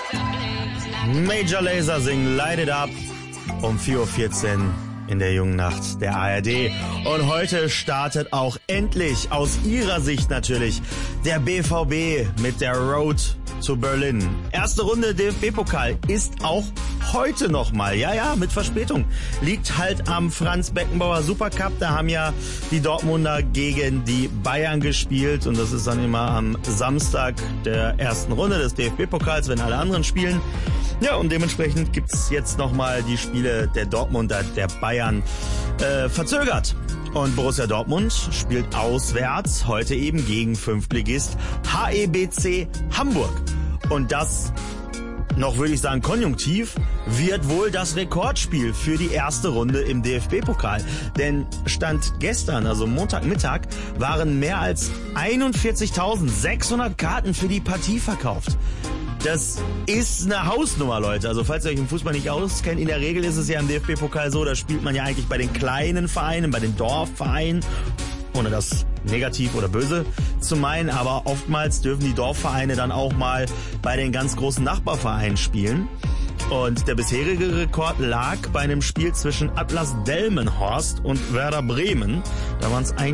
Major Lazer singen Light It Up um 4:14 Uhr in der jungen Nacht der ARD. Und heute startet auch endlich, aus ihrer Sicht natürlich, der BVB mit der Road to Berlin. Erste Runde DFB-Pokal ist auch heute nochmal, ja, mit Verspätung. Liegt halt am Franz-Beckenbauer Supercup. Da haben ja die Dortmunder gegen die Bayern gespielt. Und das ist dann immer am Samstag der ersten Runde des DFB-Pokals, wenn alle anderen spielen. Ja, und dementsprechend gibt's jetzt nochmal die Spiele der Dortmunder, der Bayern verzögert. Und Borussia Dortmund spielt auswärts heute eben gegen Fünftligist HEBC Hamburg. Und das, noch würde ich sagen konjunktiv, wird wohl das Rekordspiel für die erste Runde im DFB-Pokal. Denn Stand gestern, also Montagmittag, waren mehr als 41.600 Karten für die Partie verkauft. Das ist eine Hausnummer, Leute. Also falls ihr euch im Fußball nicht auskennt, in der Regel ist es ja im DFB-Pokal so, da spielt man ja eigentlich bei den kleinen Vereinen, bei den Dorfvereinen, ohne das negativ oder böse zu meinen, aber oftmals dürfen die Dorfvereine dann auch mal bei den ganz großen Nachbarvereinen spielen. Und der bisherige Rekord lag bei einem Spiel zwischen Atlas Delmenhorst und Werder Bremen. Da waren es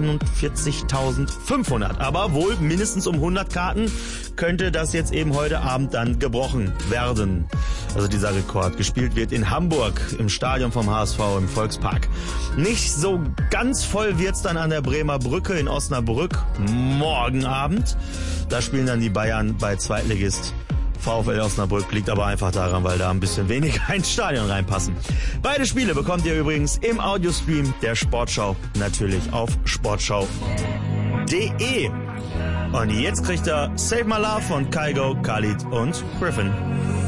41.500. Aber wohl mindestens um 100 Karten könnte das jetzt eben heute Abend dann gebrochen werden. Also dieser Rekord. Gespielt wird in Hamburg im Stadion vom HSV im Volkspark. Nicht so ganz voll wird's dann an der Bremer Brücke in Osnabrück morgen Abend. Da spielen dann die Bayern bei Zweitligist VfL Osnabrück, liegt aber einfach daran, weil da ein bisschen weniger ins Stadion reinpassen. Beide Spiele bekommt ihr übrigens im Audiostream der Sportschau, natürlich auf sportschau.de. Und jetzt kriegt er Save My Love von Kygo, Khalid und Griffin.